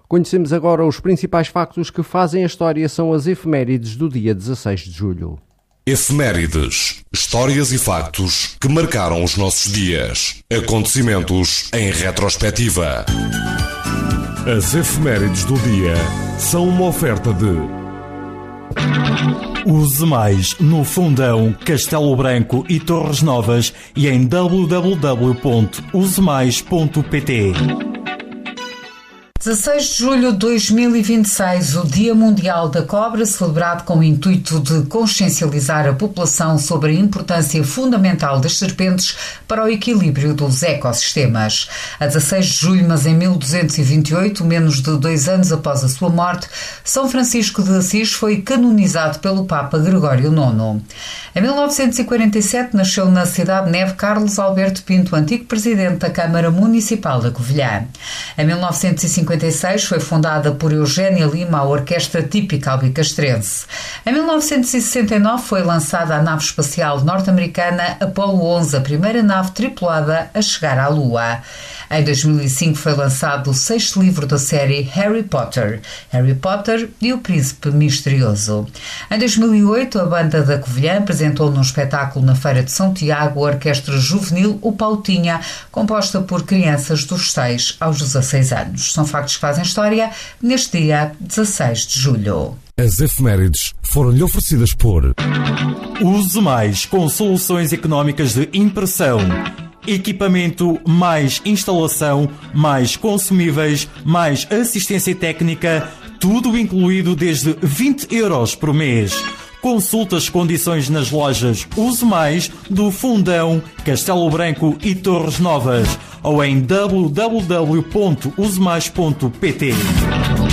Conhecemos agora os principais factos que fazem a história, são as efemérides do dia 16 de julho. Efemérides, histórias e factos que marcaram os nossos dias. Acontecimentos em retrospectiva. As efemérides do dia são uma oferta de Use Mais no Fundão, Castelo Branco e Torres Novas e em www.usemais.pt. 16 de julho de 2026, o Dia Mundial da Cobra, celebrado com o intuito de consciencializar a população sobre a importância fundamental das serpentes para o equilíbrio dos ecossistemas. A 16 de julho, mas em 1228, menos de 2 anos após a sua morte, São Francisco de Assis foi canonizado pelo Papa Gregório IX. Em 1947, nasceu na Cidade de Neve Carlos Alberto Pinto, antigo presidente da Câmara Municipal da Covilhã. Em 1956 foi fundada por Eugénia Lima a Orquestra Típica Albicastrense. Em 1969 foi lançada a nave espacial norte-americana Apollo 11, a primeira nave tripulada a chegar à Lua. Em 2005 foi lançado o 6º livro da série Harry Potter e o Príncipe Misterioso. Em 2008, a banda da Covilhã apresentou num espetáculo na Feira de São Tiago a Orquestra Juvenil O Pautinha, composta por crianças dos 6 aos 16 anos. São factos que fazem história neste dia 16 de julho. As efemérides foram-lhe oferecidas por Use Mais com soluções económicas de impressão. Equipamento, mais instalação, mais consumíveis, mais assistência técnica, tudo incluído desde 20 euros por mês. Consulte as condições nas lojas Use Mais do Fundão, Castelo Branco e Torres Novas ou em www.usemais.pt.